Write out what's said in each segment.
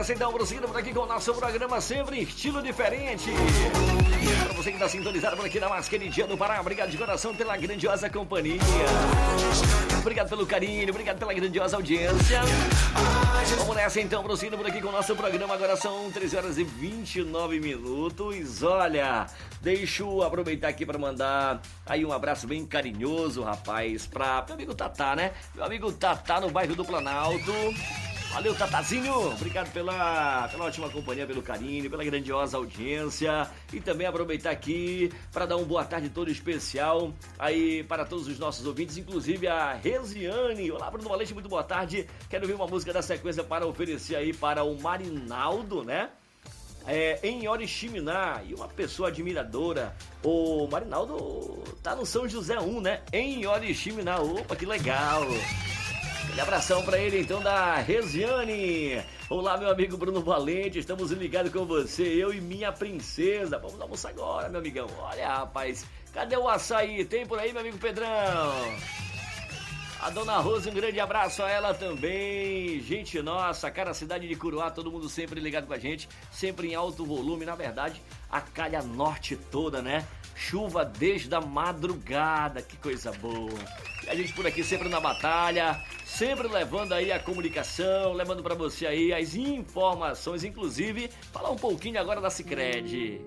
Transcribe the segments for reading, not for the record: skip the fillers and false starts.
nessa então, prosseguindo por aqui com o nosso programa sempre em estilo diferente. Para você que está sintonizado por aqui na mais queridinha do Pará, obrigado de coração pela grandiosa companhia. Obrigado pelo carinho, obrigado pela grandiosa audiência. Vamos nessa então, prosseguindo por aqui com o nosso programa. Agora são 13 horas e 29 minutos. Olha, deixa eu aproveitar aqui para mandar aí um abraço bem carinhoso, rapaz, para meu amigo Tatá, né? Meu amigo Tatá no bairro do Planalto. Valeu, Tatazinho! Obrigado pela ótima companhia, pelo carinho, pela grandiosa audiência. E também aproveitar aqui para dar uma boa tarde todo especial aí para todos os nossos ouvintes, inclusive a Resiane. Olá, Bruno Valente, muito boa tarde. Quero ouvir uma música da sequência para oferecer aí para o Marinaldo, né? Em Oriximiná, e uma pessoa admiradora. O Marinaldo tá no São José 1, né? Em Oriximiná. Opa, que legal! Um abração pra ele então da Resiane. Olá, meu amigo Bruno Valente, estamos ligados com você, eu e minha princesa. Vamos almoçar agora, meu amigão. Olha, rapaz, cadê o açaí? Tem por aí, meu amigo Pedrão? A dona Rosa, um grande abraço a ela também. Gente nossa, cara, a cidade de Curuá, todo mundo sempre ligado com a gente, sempre em alto volume. Na verdade, a calha norte toda, né? Chuva desde a madrugada, que coisa boa. E a gente por aqui sempre na batalha, sempre levando aí a comunicação, levando para você aí as informações, inclusive falar um pouquinho agora da Sicredi.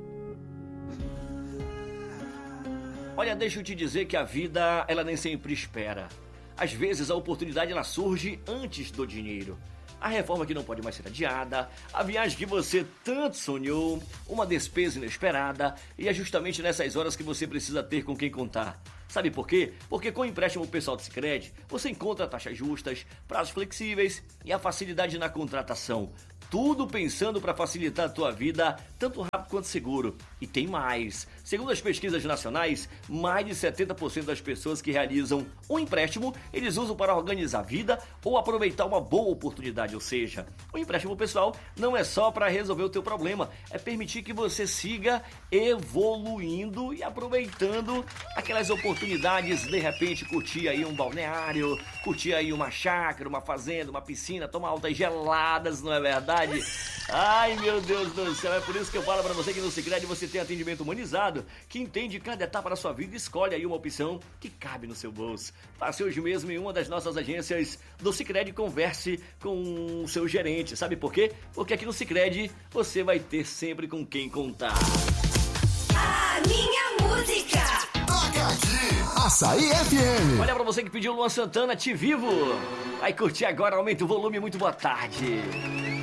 Olha, deixa eu te dizer que a vida, ela nem sempre espera. Às vezes a oportunidade ela surge antes do dinheiro. A reforma que não pode mais ser adiada, a viagem que você tanto sonhou, uma despesa inesperada, e é justamente nessas horas que você precisa ter com quem contar. Sabe por quê? Porque com o empréstimo pessoal do Sicredi, você encontra taxas justas, prazos flexíveis e a facilidade na contratação. Tudo pensando para facilitar a tua vida, tanto rápido quanto seguro. E tem mais. Segundo as pesquisas nacionais, mais de 70% das pessoas que realizam um empréstimo, eles usam para organizar a vida ou aproveitar uma boa oportunidade. Ou seja, o empréstimo pessoal não é só para resolver o teu problema, é permitir que você siga evoluindo e aproveitando aquelas oportunidades, de repente curtir aí um balneário, curtir aí uma chácara, uma fazenda, uma piscina, tomar altas geladas, não é verdade? Ai, meu Deus do céu, é por isso que eu falo pra você que no Sicredi você tem atendimento humanizado, que entende cada etapa da sua vida e escolhe aí uma opção que cabe no seu bolso. Passe hoje mesmo em uma das nossas agências do Sicredi, converse com o seu gerente. Sabe por quê? Porque aqui no Sicredi você vai ter sempre com quem contar. A minha música toca aqui, Açaí FM. Olha pra você que pediu Luan Santana, Te Vivo. Vai curtir agora, aumenta o volume, muito boa tarde.